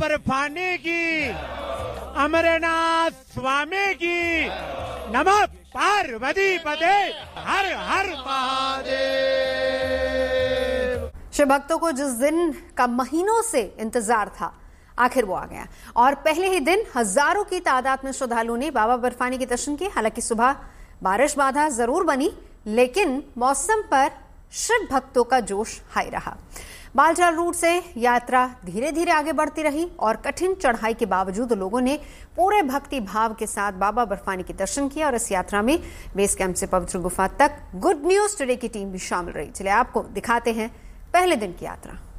बर्फानी की, अमरनाथ स्वामी की, नमः पार्वती पते, हर हर महादेव। शिव भक्तों को जिस दिन का महीनों से इंतजार था, आखिर वो आ गया और पहले ही दिन हजारों की तादाद में श्रद्धालुओं ने बाबा बर्फानी के दर्शन किए। हालांकि सुबह बारिश बाधा जरूर बनी, लेकिन मौसम पर शिव भक्तों का जोश हाई रहा। बालटाल रूट से यात्रा धीरे धीरे आगे बढ़ती रही और कठिन चढ़ाई के बावजूद लोगों ने पूरे भक्ति भाव के साथ बाबा बर्फानी के दर्शन किया और इस यात्रा में बेस कैंप से पवित्र गुफा तक गुड न्यूज टुडे की टीम भी शामिल रही। चलिए आपको दिखाते हैं पहले दिन की यात्रा।